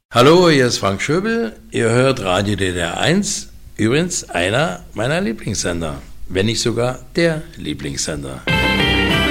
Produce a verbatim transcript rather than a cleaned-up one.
Hallo, hier ist Frank Schöbel. Ihr hört Radio D D R eins, übrigens einer meiner Lieblingssender, wenn nicht sogar der Lieblingssender.